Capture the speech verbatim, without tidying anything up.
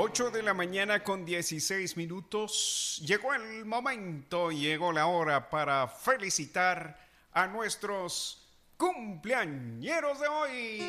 ocho de la mañana con dieciséis minutos. Llegó el momento, llegó la hora para felicitar a nuestros cumpleañeros de hoy.